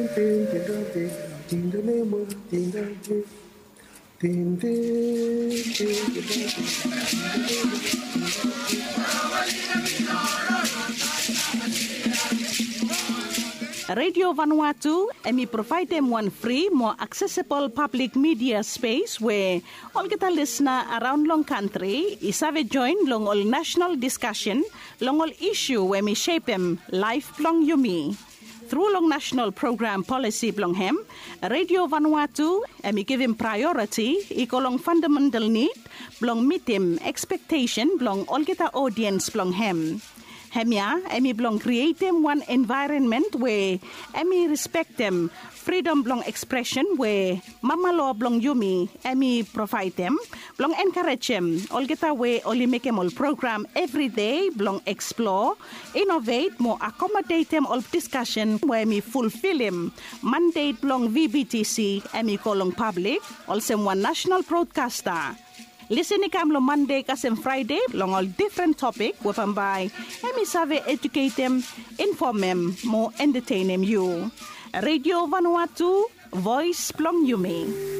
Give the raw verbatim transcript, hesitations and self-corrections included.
Radio Vanuatu, and we provide them one free, more accessible public media space where all get a listener around long country is have a join long all national discussion, long all issue where we shape them life long yumi. Through long national program policy blong hem, Radio Vanuatu, and we give him priority, equal long fundamental need, blong meet him expectation, blong all get a audience blong hem. Hemia, emi blong create them one environment where emi respect them freedom blong expression where mama law blong yumi emi provide them blong encourage them all get away only make them all program every day blong explore innovate more accommodate them all discussion where me fulfill them mandate blong V B T C emi kolong public also one national broadcaster. Listen ikam lo Monday kasem Friday long all different topic wafam by emi save educate them, inform them, more entertain them you. Radio Vanuatu, voice plong yumi.